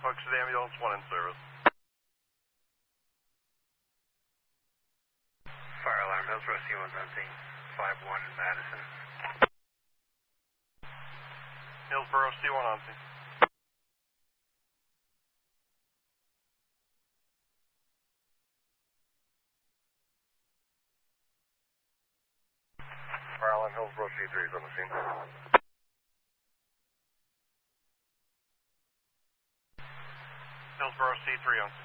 Oxford Ambulance 1 in service. Fire alarm, Hillsborough C1's empty. 5-1 in Madison. Hillsborough C1 empty. Fire alarm, Hillsborough C3 is on the scene. Hillsborough C3 on scene.